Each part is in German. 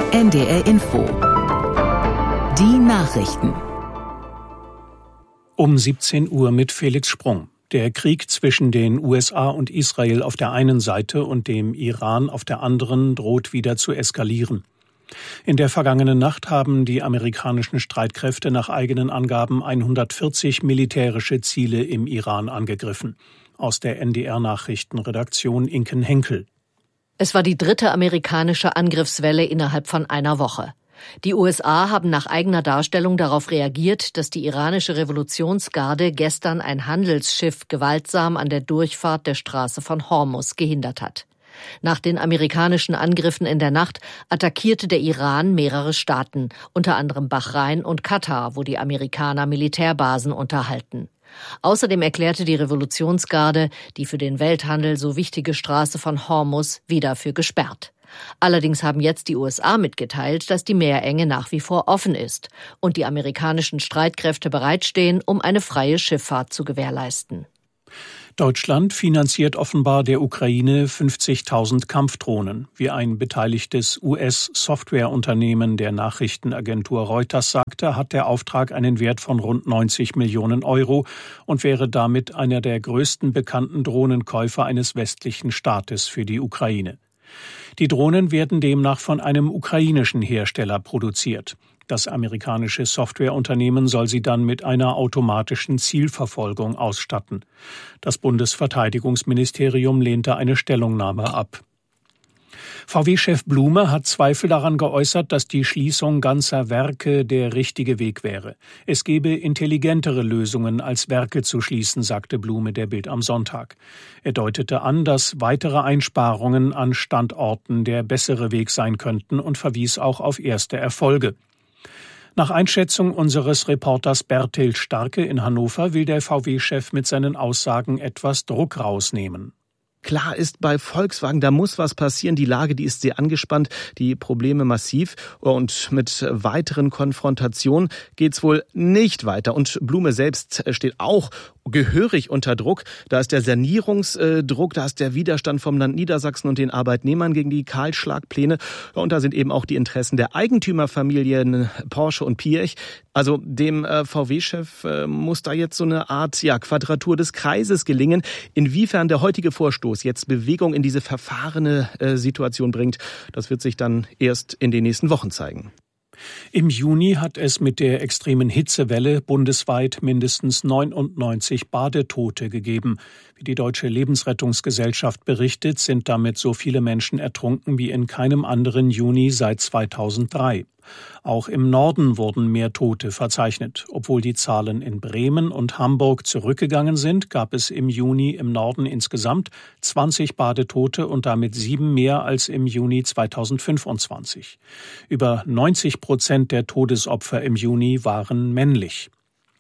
NDR Info. Die Nachrichten. Um 17 Uhr mit Felix Sprung. Der Krieg zwischen den USA und Israel auf der einen Seite und dem Iran auf der anderen droht wieder zu eskalieren. In der vergangenen Nacht haben die amerikanischen Streitkräfte nach eigenen Angaben 140 militärische Ziele im Iran angegriffen. Aus der NDR-Nachrichtenredaktion Inken Henkel. Es war die dritte amerikanische Angriffswelle innerhalb von einer Woche. Die USA haben nach eigener Darstellung darauf reagiert, dass die iranische Revolutionsgarde gestern ein Handelsschiff gewaltsam an der Durchfahrt der Straße von Hormuz gehindert hat. Nach den amerikanischen Angriffen in der Nacht attackierte der Iran mehrere Staaten, unter anderem Bahrain und Katar, wo die Amerikaner Militärbasen unterhalten. Außerdem erklärte die Revolutionsgarde die für den Welthandel so wichtige Straße von Hormuz wieder für gesperrt. Allerdings haben jetzt die USA mitgeteilt, dass die Meerenge nach wie vor offen ist und die amerikanischen Streitkräfte bereitstehen, um eine freie Schifffahrt zu gewährleisten. Deutschland finanziert offenbar der Ukraine 50.000 Kampfdrohnen. Wie ein beteiligtes US-Softwareunternehmen der Nachrichtenagentur Reuters sagte, hat der Auftrag einen Wert von rund 90 Millionen Euro und wäre damit einer der größten bekannten Drohnenkäufer eines westlichen Staates für die Ukraine. Die Drohnen werden demnach von einem ukrainischen Hersteller produziert. Das amerikanische Softwareunternehmen soll sie dann mit einer automatischen Zielverfolgung ausstatten. Das Bundesverteidigungsministerium lehnte eine Stellungnahme ab. VW-Chef Blume hat Zweifel daran geäußert, dass die Schließung ganzer Werke der richtige Weg wäre. Es gebe intelligentere Lösungen, als Werke zu schließen, sagte Blume der Bild am Sonntag. Er deutete an, dass weitere Einsparungen an Standorten der bessere Weg sein könnten und verwies auch auf erste Erfolge. Nach Einschätzung unseres Reporters Berthild Starke in Hannover will der VW-Chef mit seinen Aussagen etwas Druck rausnehmen. Klar ist bei Volkswagen, da muss was passieren. Die Lage, die ist sehr angespannt, die Probleme massiv. Und mit weiteren Konfrontationen geht's wohl nicht weiter. Und Blume selbst steht auch gehörig unter Druck. Da ist der Sanierungsdruck, da ist der Widerstand vom Land Niedersachsen und den Arbeitnehmern gegen die Kahlschlagpläne. Und da sind eben auch die Interessen der Eigentümerfamilien Porsche und Piech. Also dem VW-Chef muss da jetzt so eine Art Quadratur des Kreises gelingen. Inwiefern der heutige Vorstoß jetzt Bewegung in diese verfahrene Situation bringt, das wird sich dann erst in den nächsten Wochen zeigen. Im Juni hat es mit der extremen Hitzewelle bundesweit mindestens 99 Badetote gegeben. Wie die Deutsche Lebensrettungsgesellschaft berichtet, sind damit so viele Menschen ertrunken wie in keinem anderen Juni seit 2003. Auch im Norden wurden mehr Tote verzeichnet. Obwohl die Zahlen in Bremen und Hamburg zurückgegangen sind, gab es im Juni im Norden insgesamt 20 Badetote und damit 7 mehr als im Juni 2025. Über 90% der Todesopfer im Juni waren männlich.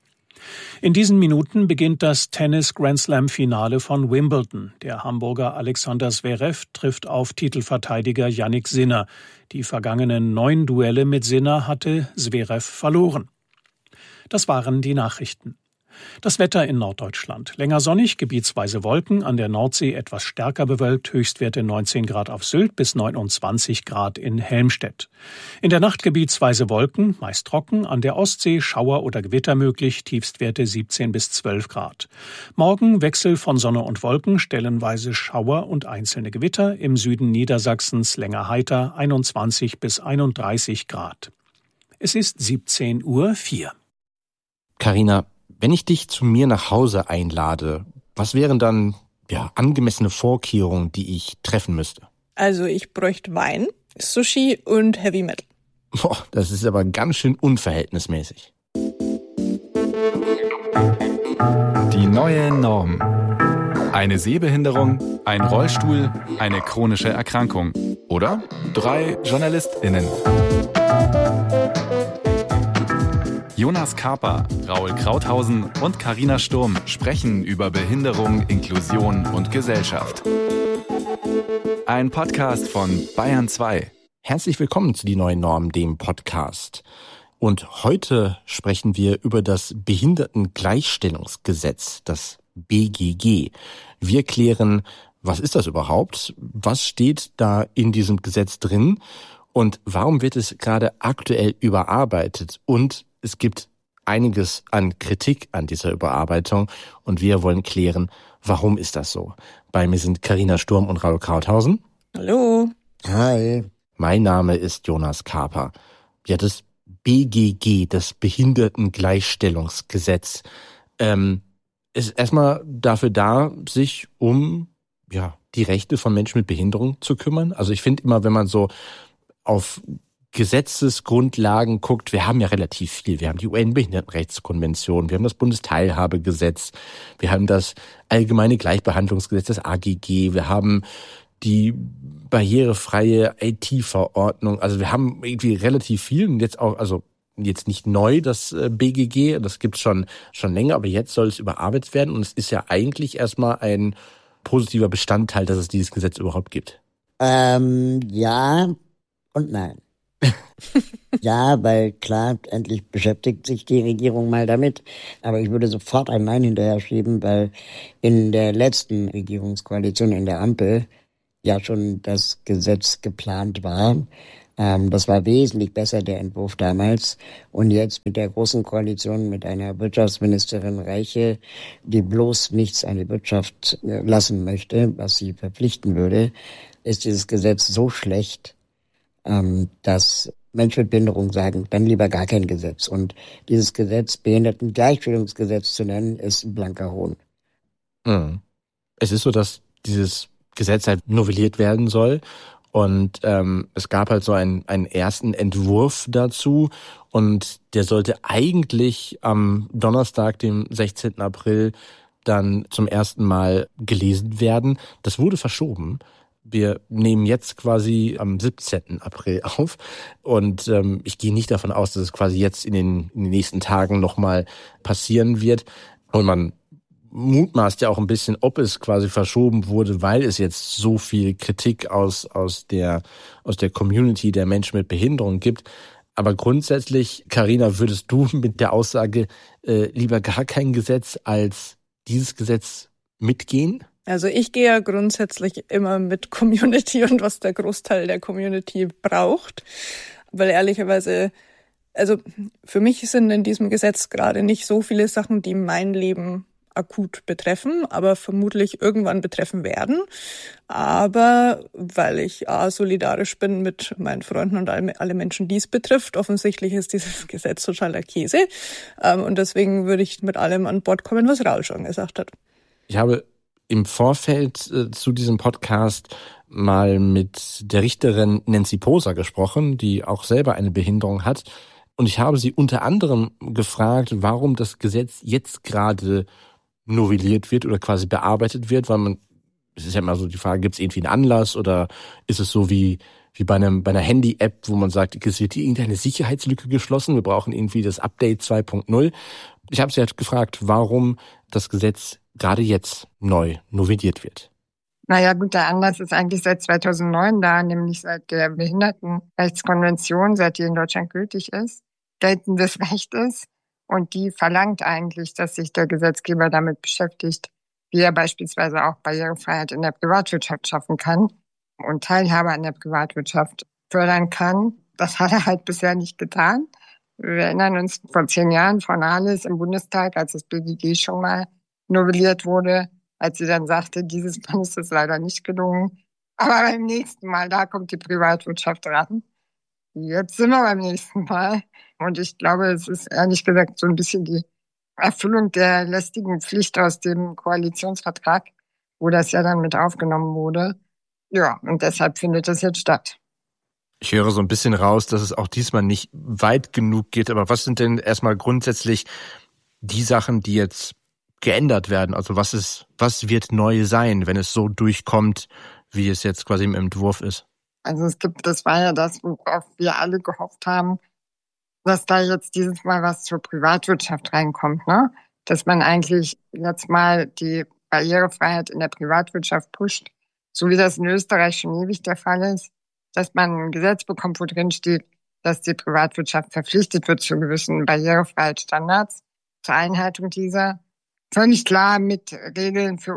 In diesen Minuten beginnt das Tennis-Grand-Slam-Finale von Wimbledon. Der Hamburger Alexander Zverev trifft auf Titelverteidiger Jannik Sinner. Die vergangenen 9 Duelle mit Sinner hatte Zverev verloren. Das waren die Nachrichten. Das Wetter in Norddeutschland. Länger sonnig, gebietsweise Wolken, an der Nordsee etwas stärker bewölkt, Höchstwerte 19 Grad auf Sylt bis 29 Grad in Helmstedt. In der Nacht gebietsweise Wolken, meist trocken, an der Ostsee Schauer oder Gewitter möglich, Tiefstwerte 17 bis 12 Grad. Morgen Wechsel von Sonne und Wolken, stellenweise Schauer und einzelne Gewitter, im Süden Niedersachsens länger heiter, 21 bis 31 Grad. Es ist 17:04 Uhr. Carina, wenn ich dich zu mir nach Hause einlade, was wären dann angemessene Vorkehrungen, die ich treffen müsste? Also ich bräuchte Wein, Sushi und Heavy Metal. Das ist aber ganz schön unverhältnismäßig. Die neue Norm. Eine Sehbehinderung, ein Rollstuhl, eine chronische Erkrankung oder 3 JournalistInnen. Jonas Karper, Raul Krauthausen und Carina Sturm sprechen über Behinderung, Inklusion und Gesellschaft. Ein Podcast von Bayern 2. Herzlich willkommen zu Die neue Norm, dem Podcast. Und heute sprechen wir über das Behindertengleichstellungsgesetz, das BGG. Wir klären, was ist das überhaupt? Was steht da in diesem Gesetz drin? Und warum wird es gerade aktuell überarbeitet? Und es gibt einiges an Kritik an dieser Überarbeitung und wir wollen klären, warum ist das so? Bei mir sind Carina Sturm und Raul Krauthausen. Hallo. Hi. Mein Name ist Jonas Karper. Ja, das BGG, das Behindertengleichstellungsgesetz, ist erstmal dafür da, sich um die Rechte von Menschen mit Behinderung zu kümmern. Also ich finde immer, wenn man so auf Gesetzesgrundlagen guckt, wir haben ja relativ viel. Wir haben die UN-Behindertenrechtskonvention, wir haben das Bundesteilhabegesetz, wir haben das Allgemeine Gleichbehandlungsgesetz, das AGG, wir haben die barrierefreie IT-Verordnung. Also wir haben irgendwie relativ viel und jetzt auch, also jetzt nicht neu, das BGG, das gibt's schon länger, aber jetzt soll es überarbeitet werden und es ist ja eigentlich erstmal ein positiver Bestandteil, dass es dieses Gesetz überhaupt gibt. Ja und nein. Ja, weil klar, endlich beschäftigt sich die Regierung mal damit, aber ich würde sofort ein Nein hinterher schieben, weil in der letzten Regierungskoalition, in der Ampel, ja schon das Gesetz geplant war. Das war wesentlich besser, der Entwurf damals. Und jetzt mit der Großen Koalition, mit einer Wirtschaftsministerin Reiche, die bloß nichts an die Wirtschaft lassen möchte, was sie verpflichten würde, ist dieses Gesetz so schlecht, dass Menschen mit Behinderung sagen, dann lieber gar kein Gesetz. Und dieses Gesetz, Behindertengleichstellungsgesetz zu nennen, ist ein blanker Hohn. Es ist so, dass dieses Gesetz halt novelliert werden soll. Und es gab halt so einen ersten Entwurf dazu und der sollte eigentlich am Donnerstag, dem 16. April, dann zum ersten Mal gelesen werden. Das wurde verschoben. Wir nehmen jetzt quasi am 17. April auf und ich gehe nicht davon aus, dass es quasi jetzt in den nächsten Tagen nochmal passieren wird. Und man mutmaßt ja auch ein bisschen, ob es quasi verschoben wurde, weil es jetzt so viel Kritik aus der Community der Menschen mit Behinderung gibt. Aber grundsätzlich, Carina, würdest du mit der Aussage lieber gar kein Gesetz als dieses Gesetz mitgehen? Also ich gehe ja grundsätzlich immer mit Community und was der Großteil der Community braucht, weil ehrlicherweise, also für mich sind in diesem Gesetz gerade nicht so viele Sachen, die mein Leben akut betreffen, aber vermutlich irgendwann betreffen werden. Aber weil ich solidarisch bin mit meinen Freunden und alle Menschen, die es betrifft, offensichtlich ist dieses Gesetz totaler Käse. Und deswegen würde ich mit allem an Bord kommen, was Raul schon gesagt hat. Ich habe im Vorfeld zu diesem Podcast mal mit der Richterin Nancy Poser gesprochen, die auch selber eine Behinderung hat. Und ich habe sie unter anderem gefragt, warum das Gesetz jetzt gerade novelliert wird oder quasi bearbeitet wird, weil es ist ja immer so die Frage, gibt es irgendwie einen Anlass oder ist es so wie bei einer Handy-App, wo man sagt, es wird hier irgendeine Sicherheitslücke geschlossen, wir brauchen irgendwie das Update 2.0. Ich habe sie halt gefragt, warum das Gesetz gerade jetzt neu novelliert wird. Naja gut, der Anlass ist eigentlich seit 2009 da, nämlich seit der Behindertenrechtskonvention, seit die in Deutschland gültig ist, geltendes Recht ist. Und die verlangt eigentlich, dass sich der Gesetzgeber damit beschäftigt, wie er beispielsweise auch Barrierefreiheit in der Privatwirtschaft schaffen kann und Teilhabe an der Privatwirtschaft fördern kann. Das hat er halt bisher nicht getan. Wir erinnern uns vor 10 Jahren von Nahles im Bundestag, als das BGG schon mal novelliert wurde, als sie dann sagte, dieses Mal ist es leider nicht gelungen. Aber beim nächsten Mal, da kommt die Privatwirtschaft ran. Jetzt sind wir beim nächsten Mal. Und ich glaube, es ist ehrlich gesagt so ein bisschen die Erfüllung der lästigen Pflicht aus dem Koalitionsvertrag, wo das ja dann mit aufgenommen wurde. Ja, und deshalb findet das jetzt statt. Ich höre so ein bisschen raus, dass es auch diesmal nicht weit genug geht. Aber was sind denn erstmal grundsätzlich die Sachen, die jetzt geändert werden? Also was wird neu sein, wenn es so durchkommt, wie es jetzt quasi im Entwurf ist? Also das war ja das, worauf wir alle gehofft haben, dass da jetzt dieses Mal was zur Privatwirtschaft reinkommt, ne? Dass man eigentlich jetzt mal die Barrierefreiheit in der Privatwirtschaft pusht, so wie das in Österreich schon ewig der Fall ist, dass man ein Gesetz bekommt, wo drin steht, dass die Privatwirtschaft verpflichtet wird zu gewissen Barrierefreiheitsstandards, zur Einhaltung dieser. Völlig klar mit Regeln für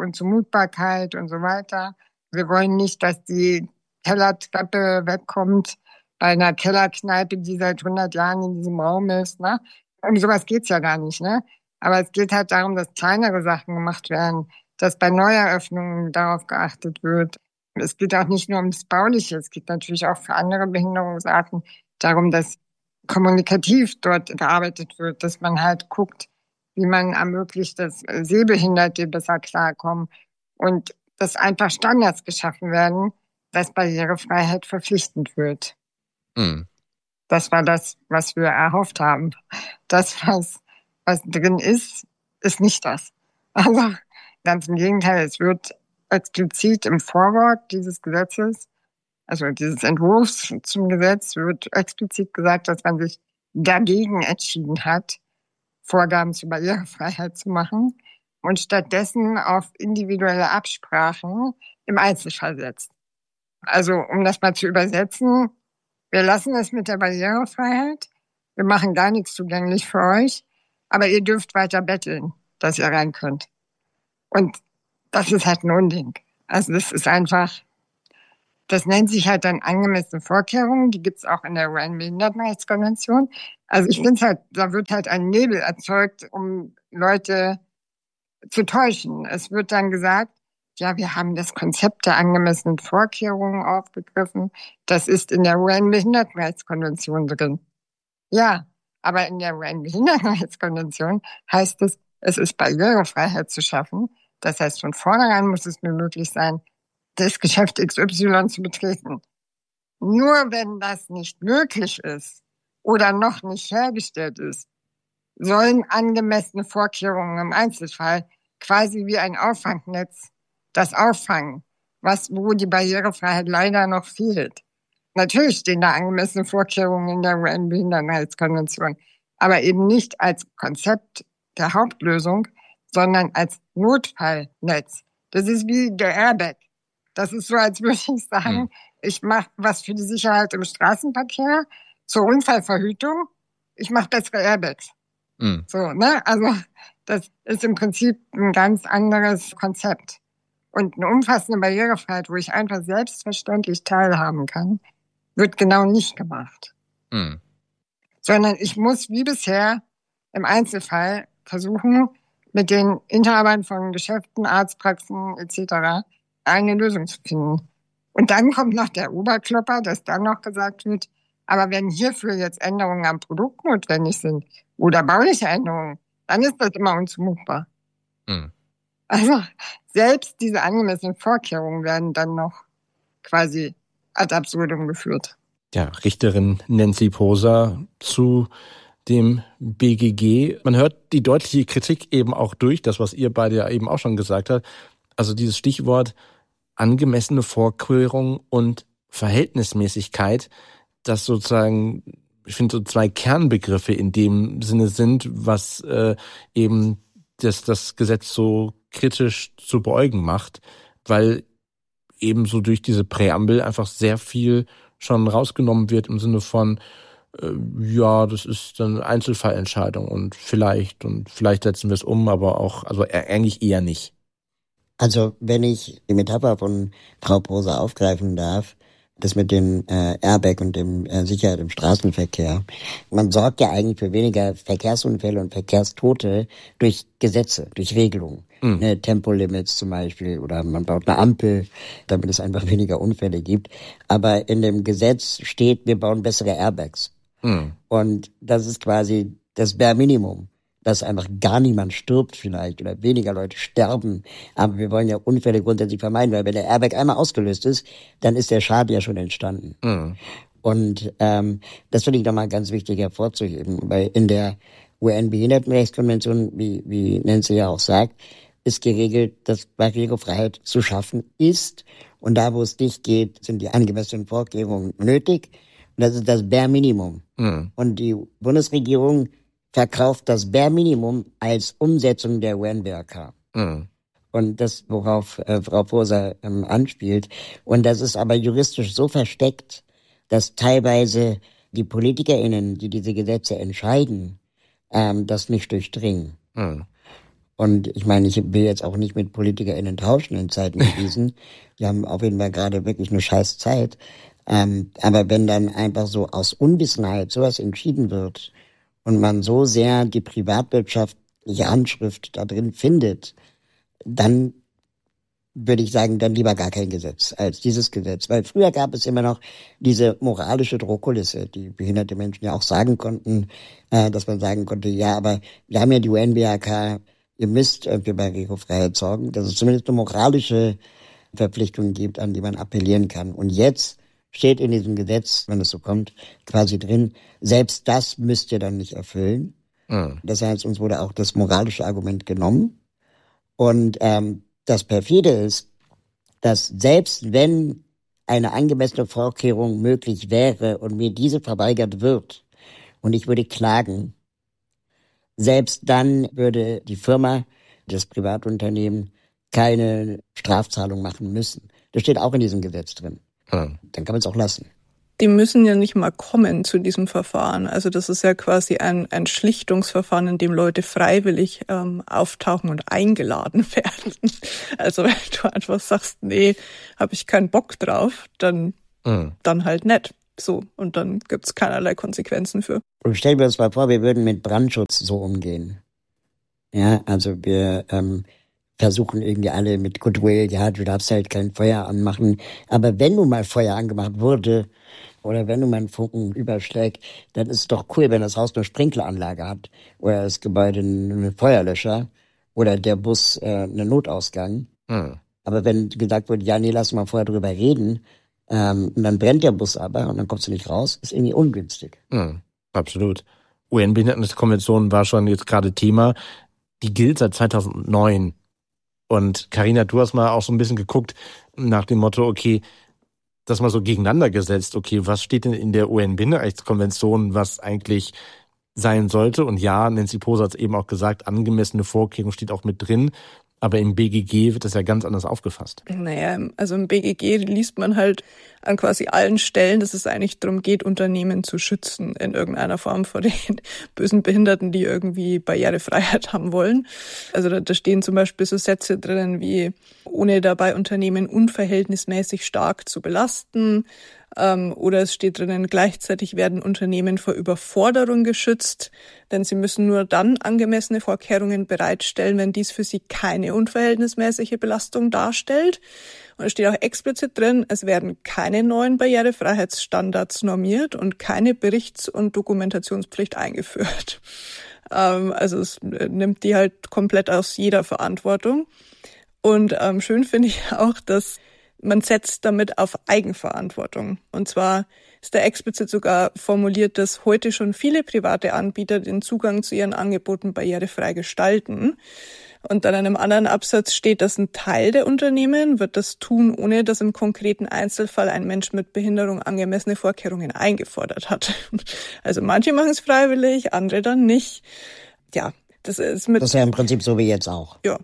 Unzumutbarkeit und so weiter. Wir wollen nicht, dass die Kellertreppe wegkommt, bei einer Kellerkneipe, die seit 100 Jahren in diesem Raum ist, ne? Um sowas geht's ja gar nicht, ne? Aber es geht halt darum, dass kleinere Sachen gemacht werden, dass bei Neueröffnungen darauf geachtet wird. Es geht auch nicht nur ums Bauliche, es geht natürlich auch für andere Behinderungsarten darum, dass kommunikativ dort gearbeitet wird, dass man halt guckt, wie man ermöglicht, dass Sehbehinderte besser klarkommen und dass einfach Standards geschaffen werden, dass Barrierefreiheit verpflichtend wird. Mhm. Das war das, was wir erhofft haben. Das, was drin ist, ist nicht das. Also ganz im Gegenteil, es wird explizit im Vorwort dieses Gesetzes, also dieses Entwurfs zum Gesetz, wird explizit gesagt, dass man sich dagegen entschieden hat, Vorgaben zur Barrierefreiheit zu machen und stattdessen auf individuelle Absprachen im Einzelfall setzt. Also um das mal zu übersetzen, wir lassen es mit der Barrierefreiheit, wir machen gar nichts zugänglich für euch, aber ihr dürft weiter betteln, dass ihr rein könnt. Und das ist halt ein Unding. Also das ist einfach, das nennt sich halt dann angemessene Vorkehrungen, die gibt's auch in der UN-Behindertenrechtskonvention. Also ich finde es halt, da wird halt ein Nebel erzeugt, um Leute zu täuschen. Es wird dann gesagt, ja, wir haben das Konzept der angemessenen Vorkehrungen aufgegriffen. Das ist in der UN-Behindertenrechtskonvention drin. Ja, aber in der UN-Behindertenrechtskonvention heißt es, es ist Barrierefreiheit zu schaffen. Das heißt, von vornherein muss es mir möglich sein, das Geschäft XY zu betreten. Nur wenn das nicht möglich ist oder noch nicht hergestellt ist, sollen angemessene Vorkehrungen im Einzelfall quasi wie ein Auffangnetz das auffangen, wo die Barrierefreiheit leider noch fehlt. Natürlich stehen da angemessene Vorkehrungen in der UN-Behindertenrechtskonvention, aber eben nicht als Konzept der Hauptlösung, sondern als Notfallnetz. Das ist wie der Airbag. Das ist so, als würde ich sagen, ich mache was für die Sicherheit im Straßenverkehr, zur Unfallverhütung, ich mache bessere Airbags. So, ne? Also das ist im Prinzip ein ganz anderes Konzept. Und eine umfassende Barrierefreiheit, wo ich einfach selbstverständlich teilhaben kann, wird genau nicht gemacht. Sondern ich muss wie bisher im Einzelfall versuchen, mit den Inhabern von Geschäften, Arztpraxen etc. eine Lösung zu finden. Und dann kommt noch der Oberklopper, dass dann noch gesagt wird, aber wenn hierfür jetzt Änderungen am Produkt notwendig sind oder bauliche Änderungen, dann ist das immer unzumutbar. Also selbst diese angemessenen Vorkehrungen werden dann noch quasi ad absurdum geführt. Ja, Richterin Nancy Poser zu dem BGG. Man hört die deutliche Kritik eben auch durch, das, was ihr beide ja eben auch schon gesagt habt. Also dieses Stichwort angemessene Vorkehrung und Verhältnismäßigkeit, das sozusagen, ich finde, so zwei Kernbegriffe in dem Sinne sind, was eben das Gesetz so kritisch zu beäugen macht, weil eben so durch diese Präambel einfach sehr viel schon rausgenommen wird im Sinne von, ja, das ist eine Einzelfallentscheidung und vielleicht setzen wir es um, aber auch, also eigentlich eher nicht. Also wenn ich die Metapher von Frau Poser aufgreifen darf, das mit dem Airbag und dem Sicherheit im Straßenverkehr. Man sorgt ja eigentlich für weniger Verkehrsunfälle und Verkehrstote durch Gesetze, durch Regelungen. Tempolimits zum Beispiel, oder man baut eine Ampel, damit es einfach weniger Unfälle gibt. Aber in dem Gesetz steht, wir bauen bessere Airbags. Und das ist quasi das Bare Minimum, dass einfach gar niemand stirbt vielleicht oder weniger Leute sterben. Aber wir wollen ja Unfälle grundsätzlich vermeiden, weil wenn der Airbag einmal ausgelöst ist, dann ist der Schaden ja schon entstanden. Und das finde ich nochmal ganz wichtig hervorzuheben, weil in der UN-Behindertenrechtskonvention, wie Nancy ja auch sagt, ist geregelt, dass Barrierefreiheit zu schaffen ist. Und da, wo es nicht geht, sind die angemessenen Vorkehrungen nötig. Und das ist das Bare Minimum. Und die Bundesregierung verkauft das Bare Minimum als Umsetzung der UN-BRK. Und das, worauf Frau Poser anspielt. Und das ist aber juristisch so versteckt, dass teilweise die PolitikerInnen, die diese Gesetze entscheiden, das nicht durchdringen. Und ich meine, ich will jetzt auch nicht mit PolitikerInnen tauschen in Zeiten wie diesen. Die haben auf jeden Fall gerade wirklich eine scheiß Zeit. Aber wenn dann einfach so aus Unwissenheit sowas entschieden wird und man so sehr die privatwirtschaftliche Handschrift da drin findet, dann würde ich sagen, dann lieber gar kein Gesetz als dieses Gesetz. Weil früher gab es immer noch diese moralische Drohkulisse, die behinderte Menschen ja auch sagen konnten, dass man sagen konnte, ja, aber wir haben ja die UN-BRK, ihr müsst für Barrierefreiheit sorgen, dass es zumindest eine moralische Verpflichtung gibt, an die man appellieren kann. Und jetzt steht in diesem Gesetz, wenn es so kommt, quasi drin, selbst das müsst ihr dann nicht erfüllen. Mhm. Das heißt, uns wurde auch das moralische Argument genommen. Und das perfide ist, dass selbst wenn eine angemessene Vorkehrung möglich wäre und mir diese verweigert wird und ich würde klagen, selbst dann würde die Firma, das Privatunternehmen, keine Strafzahlung machen müssen. Das steht auch in diesem Gesetz drin. Dann kann man es auch lassen. Die müssen ja nicht mal kommen zu diesem Verfahren. Also das ist ja quasi ein Schlichtungsverfahren, in dem Leute freiwillig auftauchen und eingeladen werden. Also wenn du einfach sagst, nee, habe ich keinen Bock drauf, dann halt nicht. So, und dann gibt's keinerlei Konsequenzen für. Und stellen wir uns mal vor, wir würden mit Brandschutz so umgehen. Ja, also wir versuchen irgendwie alle mit Goodwill, ja, du darfst halt kein Feuer anmachen. Aber wenn nun mal Feuer angemacht wurde oder wenn nun mal ein Funken überschlägt, dann ist es doch cool, wenn das Haus eine Sprinkleranlage hat oder das Gebäude einen Feuerlöscher oder der Bus einen Notausgang. Aber wenn gesagt wird, ja, nee, lass mal vorher drüber reden, und dann brennt der Bus aber und dann kommst du nicht raus, ist irgendwie ungünstig. Absolut. UN-Behindertenkonvention war schon jetzt gerade Thema. Die gilt seit 2009. Und Carina, du hast mal auch so ein bisschen geguckt nach dem Motto, okay, das mal so gegeneinander gesetzt, okay, was steht denn in der UN-Behindertenrechtskonvention, was eigentlich sein sollte? Und ja, Nancy Poser hat es eben auch gesagt, angemessene Vorkehrung steht auch mit drin. Aber im BGG wird das ja ganz anders aufgefasst. Naja, also im BGG liest man halt an quasi allen Stellen, dass es eigentlich darum geht, Unternehmen zu schützen in irgendeiner Form vor den bösen Behinderten, die irgendwie Barrierefreiheit haben wollen. Also da stehen zum Beispiel so Sätze drinnen wie, ohne dabei Unternehmen unverhältnismäßig stark zu belasten. Oder es steht drinnen, gleichzeitig werden Unternehmen vor Überforderung geschützt, denn sie müssen nur dann angemessene Vorkehrungen bereitstellen, wenn dies für sie keine unverhältnismäßige Belastung darstellt. Und es steht auch explizit drin, es werden keine neuen Barrierefreiheitsstandards normiert und keine Berichts- und Dokumentationspflicht eingeführt. Also es nimmt die halt komplett aus jeder Verantwortung. Und schön finde ich auch, dass man setzt damit auf Eigenverantwortung. Und zwar ist da explizit sogar formuliert, dass heute schon viele private Anbieter den Zugang zu ihren Angeboten barrierefrei gestalten. Und dann in einem anderen Absatz steht, dass ein Teil der Unternehmen wird das tun, ohne dass im konkreten Einzelfall ein Mensch mit Behinderung angemessene Vorkehrungen eingefordert hat. Also manche machen es freiwillig, andere dann nicht. Ja, das ist ja im Prinzip so wie jetzt auch. Ja.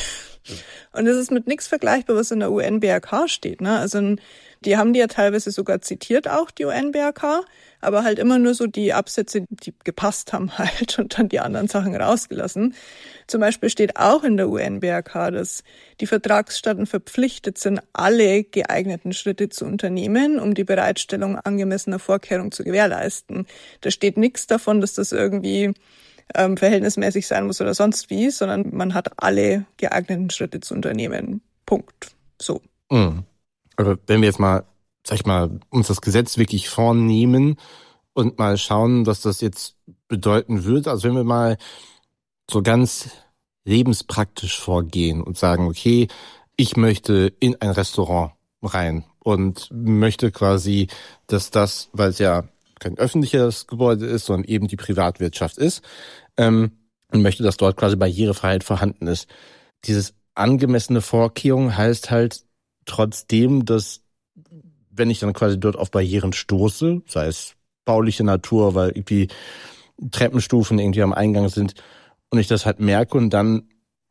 Und es ist mit nichts vergleichbar, was in der UN-BRK steht, ne? Also die haben die ja teilweise sogar zitiert auch, die UN-BRK, aber halt immer nur so die Absätze, die gepasst haben halt und dann die anderen Sachen rausgelassen. Zum Beispiel steht auch in der UN-BRK, dass die Vertragsstaaten verpflichtet sind, alle geeigneten Schritte zu unternehmen, um die Bereitstellung angemessener Vorkehrungen zu gewährleisten. Da steht nichts davon, dass das irgendwie verhältnismäßig sein muss oder sonst wie, sondern man hat alle geeigneten Schritte zu unternehmen. Punkt. So. Also wenn wir jetzt mal, sag ich mal, uns das Gesetz wirklich vornehmen und mal schauen, was das jetzt bedeuten wird, also wenn wir mal so ganz lebenspraktisch vorgehen und sagen, okay, ich möchte in ein Restaurant rein und möchte quasi, dass das, weil es ja kein öffentliches Gebäude ist, sondern eben die Privatwirtschaft ist, und möchte, dass dort quasi Barrierefreiheit vorhanden ist. Dieses angemessene Vorkehrung heißt halt trotzdem, dass wenn ich dann quasi dort auf Barrieren stoße, sei es bauliche Natur, weil irgendwie Treppenstufen irgendwie am Eingang sind und ich das halt merke und dann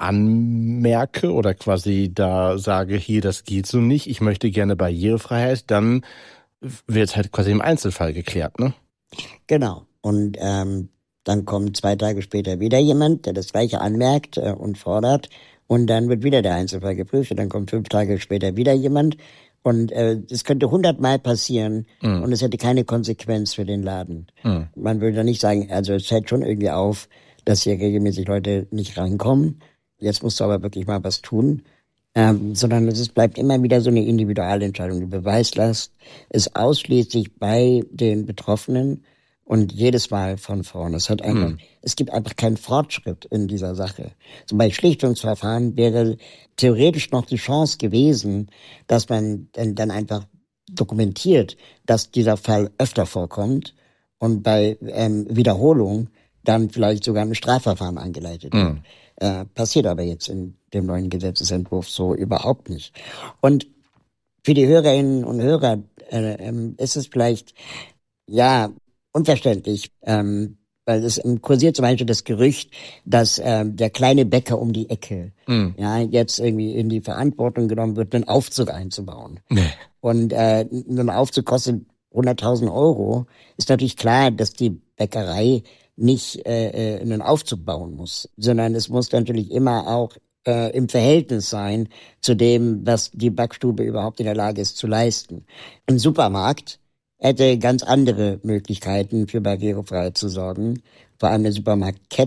anmerke oder quasi da sage, hier, das geht so nicht, ich möchte gerne Barrierefreiheit, dann wird halt quasi im Einzelfall geklärt, ne? Genau. Und dann kommt 2 Tage später wieder jemand, der das Gleiche anmerkt und fordert. Und dann wird wieder der Einzelfall geprüft. Und dann kommt 5 Tage später wieder jemand Und es könnte 100-mal passieren und es hätte keine Konsequenz für den Laden. Man würde da nicht sagen, also es fällt schon irgendwie auf, dass hier regelmäßig Leute nicht reinkommen. Jetzt musst du aber wirklich mal was tun. Sondern es bleibt immer wieder so eine Individualentscheidung. Die Beweislast ist ausschließlich bei den Betroffenen und jedes Mal von vorne. Es gibt einfach keinen Fortschritt in dieser Sache. So bei Schlichtungsverfahren wäre theoretisch noch die Chance gewesen, dass man dann einfach dokumentiert, dass dieser Fall öfter vorkommt und bei Wiederholung dann vielleicht sogar ein Strafverfahren eingeleitet wird. Passiert aber jetzt in dem neuen Gesetzesentwurf so überhaupt nicht. Und für die Hörerinnen und Hörer ist es vielleicht, unverständlich, weil es kursiert zum Beispiel das Gerücht, dass der kleine Bäcker um die Ecke jetzt irgendwie in die Verantwortung genommen wird, einen Aufzug einzubauen. Nee. Und ein Aufzug kostet 100.000 Euro. Ist natürlich klar, dass die Bäckerei nicht einen Aufzug bauen muss, sondern es muss natürlich immer auch im Verhältnis sein zu dem, was die Backstube überhaupt in der Lage ist zu leisten. Ein Supermarkt hätte ganz andere Möglichkeiten für Barrierefreiheit zu sorgen, vor allem eine Supermarktkette.